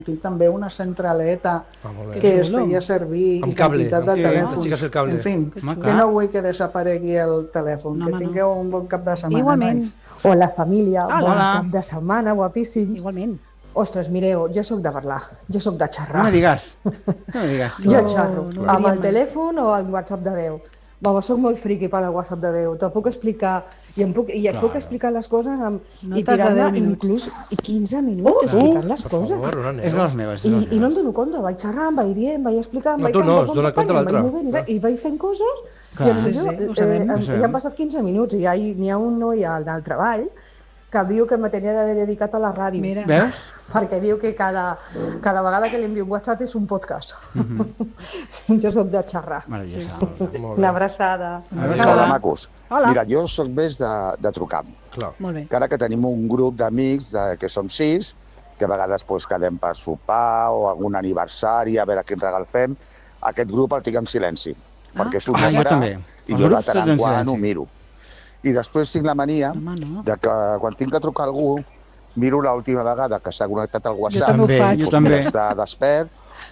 i també una centraleta que es feia servir i quantitat de telèfons. En fi, que no vull que desaparegui el telèfon. Que tingueu un bon cap de setmana. Igualment. Hola, família. Bon cap de setmana, guapíssims. Igualment. Ostres, mireu, jo sóc de parlar, jo sóc de xerrar. No me digues. Jo xerro, amb el telèfon o amb WhatsApp de veu. Vamos, soc molt friqui per al WhatsApp de veu. Te puc explicar, i et puc explicar les coses i tirar-me inclús 15 minuts explicant les coses. És de les meves. I no em dono compte, vaig xerrant, vaig dient, vaig explicant, vaig canviant, i vaig fent coses, i ja han passat 15 minuts, i n'hi ha un noi al treball que diu que me tenia d'haver dedicat a la ràdio. Mira. Veus? Perquè diu que cada vegada que li envio un WhatsApp és un podcast. Jo soc de xerrar. Meravellosa. Una abraçada. Hola, macos. Hola. Mira, jo soc més de trucar. Molt bé. Encara que tenim un grup d'amics, que som 6, que a vegades quedem per sopar o algun aniversari, a veure quin regal fem, aquest grup el tinc en silenci, perquè és un nombre i jo de tant en quant ho miro. I després tinc la mania de que quan tinc de trucar a algú, miro l'última vegada que s'ha connectat al WhatsApp, jo també. Està despert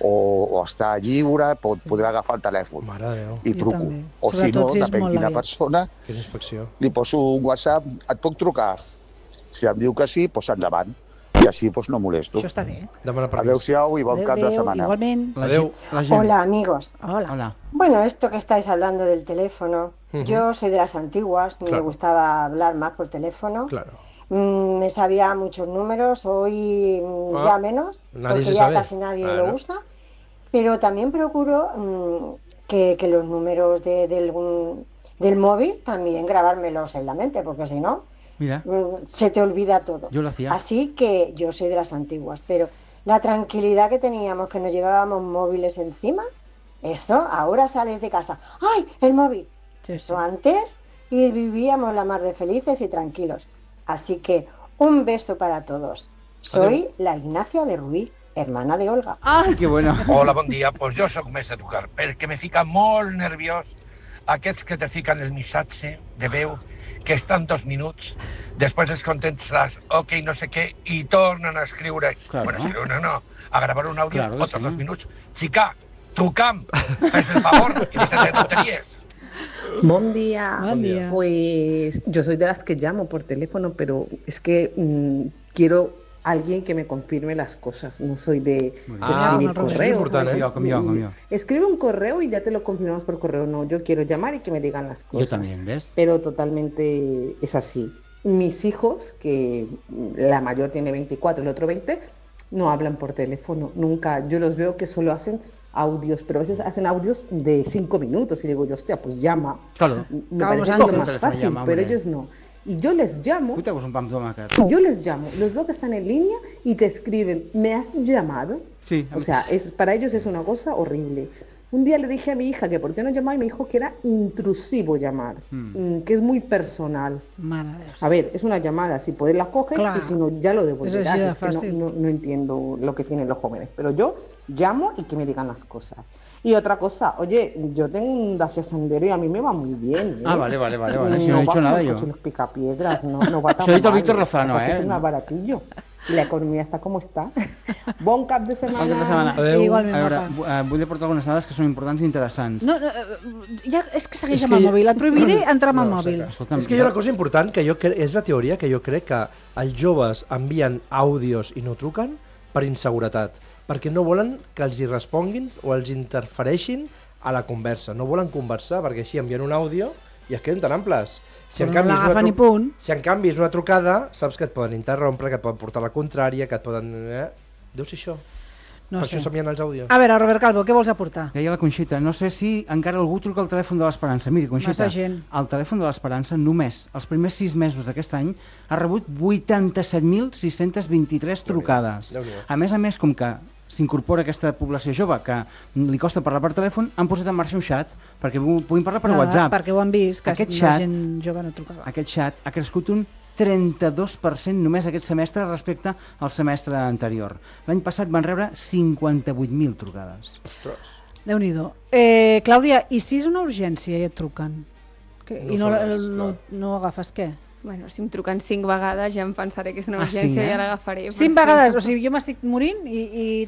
o està lliure, podrà agafar el telèfon i truco. O si no, depèn quina persona, li poso un WhatsApp, et puc trucar? Si em diu que sí, doncs endavant. I així no molesto. Això està bé. Adéu-siau i bon cap de setmana. Igualment. Adéu. Hola, amigos. Hola. Bueno, esto que estáis hablando del teléfono, yo soy de las antiguas, me gustaba hablar más por teléfono. Claro. Me sabía muchos números, hoy ya menos, porque ya casi nadie lo usa. Pero también procuro que los números del móvil también grabármelos en la mente, porque si no, se te olvida todo. Yo lo hacía. Así que yo soy de las antiguas, pero la tranquilidad que teníamos, que nos llevábamos móviles encima, eso, ahora sales de casa, ¡ay, el móvil! Eso antes y vivíamos la mar de felices y tranquilos. Así que un beso para todos. Soy la Ignacia de Ruiz, hermana de Olga. Ai, que bona. Hola, bon dia. Pues jo sóc més de trucar, perquè me fica molt nerviós aquests que te fiquen el missatge de veu, que estan 2 minuts, després els contestes, ok, no sé què, i tornen a escriure. Bueno, escriure no, a gravar un àudio otros 2 minuts. Chica, trucam, fes el favor y déjate de tonterías. Buen día. Pues yo soy de las que llamo por teléfono, pero es que quiero alguien que me confirme las cosas. No soy de escribir correo. Escribe un correo y ya te lo confirmamos por correo. No, yo quiero llamar y que me digan las cosas. Yo también, ¿ves? Pero totalmente es así. Mis hijos, que la mayor tiene 24, el otro 20, no hablan por teléfono, nunca. Yo los veo que solo hacen audios, pero a veces hacen audios de 5 minutos y digo yo, hostia, pues llama. Claro. Me parece lo más fácil, pero ellos no. Y yo les llamo, los veo que están en línea y te escriben, ¿me has llamado? Sí. O sea, para ellos es una cosa horrible. Un día le dije a mi hija que por qué no llamaba y me dijo que era intrusivo llamar, que es muy personal. A ver, es una llamada, si puedes la coges y si no ya lo devolverás. Es que no entiendo lo que tienen los jóvenes, pero yo llamo y que me digan las cosas. Y otra cosa, oye, yo tengo un Dacia Sandero y a mí me va muy bien. Ah, vale. Si no he dicho nada yo. Los picapiedras, no va tan mal. Això ho ha dit el Víctor Lozano, Es un baratillo. I l'economia està com està. Bon cap de setmana. Bon cap de setmana. Adéu. Igualment, a veure, vull aportar algunes dades que són importants i interessants. No, ja és que segueix amb el mòbil. Et prohibiré entrar amb el mòbil. És que hi ha una cosa important, que és la teoria que jo crec que els joves envien àudios i no truquen per inseguretat, perquè no volen que els hi responguin o els interfereixin a la conversa. No volen conversar, perquè així envien un àudio i es queden tan amples. Si en canvi és una trucada, saps que et poden interrompre, que et poden portar la contrària, que et poden... Deu ser això. No per sé. això s'envien els àudios. A veure, Robert Calvo, què vols aportar? Deia la Conxita, no sé si encara algú truca al telèfon de l'Esperança. Miri, Conxita, el telèfon de l'Esperança només els primers 6 mesos d'aquest any ha rebut 87.623 trucades. A més, com que s'incorpora aquesta població jove que li costa parlar per telèfon, han posat en marxa un xat perquè puguin parlar per WhatsApp. Perquè ho han vist, que la gent jove no trucava. Aquest xat ha crescut un 32% només aquest semestre respecte al semestre anterior. L'any passat van rebre 58.000 trucades. Déu-n'hi-do. Clàudia, i si és una urgència i et truquen? I no agafes què? Bueno, si em truquen 5 vegades ja em pensaré que és una urgència i ja l'agafaré. 5 vegades? O sigui, jo m'estic morint i